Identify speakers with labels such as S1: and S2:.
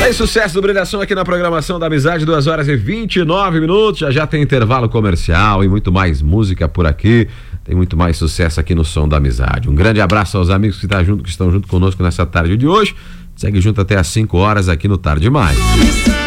S1: Tem sucesso do Brilhação aqui na programação da Amizade, 2h29. Já tem intervalo comercial e muito mais música por aqui. Tem muito mais sucesso aqui no Som da Amizade. Um grande abraço aos amigos que estão junto conosco nessa tarde de hoje. Segue junto até às 5 horas aqui no Tarde Mais.